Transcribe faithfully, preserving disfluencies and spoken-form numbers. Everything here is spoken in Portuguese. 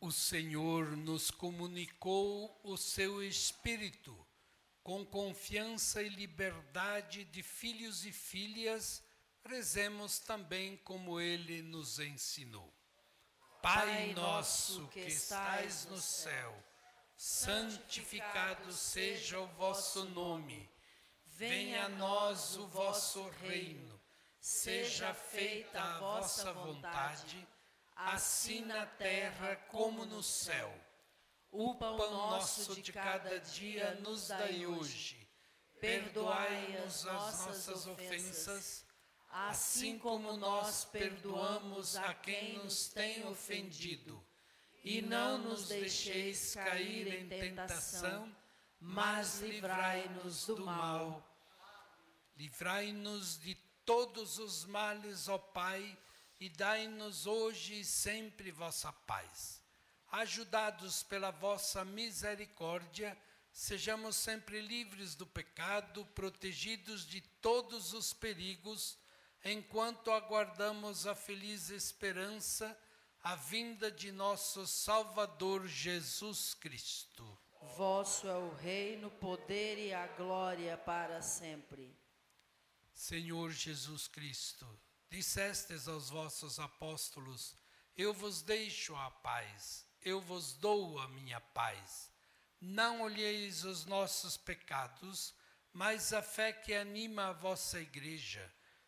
O Senhor nos comunicou o seu Espírito, com confiança e liberdade de filhos e filhas, rezemos também como Ele nos ensinou. Pai nosso que estais no céu, santificado seja o vosso nome. Venha a nós o vosso reino. Seja feita a vossa vontade, assim na terra como no céu. O pão nosso de cada dia nos dai hoje. Perdoai-nos as nossas ofensas, assim como nós perdoamos a quem nos tem ofendido. E não nos deixeis cair em tentação, mas livrai-nos do mal. Livrai-nos de todos os males, ó Pai, e dai-nos hoje e sempre vossa paz. Ajudados pela vossa misericórdia, sejamos sempre livres do pecado, protegidos de todos os perigos, enquanto aguardamos a feliz esperança, a vinda de nosso Salvador Jesus Cristo. Vosso é o reino, o poder e a glória para sempre. Senhor Jesus Cristo, dissestes aos vossos apóstolos: eu vos deixo a paz, eu vos dou a minha paz. Não olheis os nossos pecados, mas a fé que anima a vossa igreja.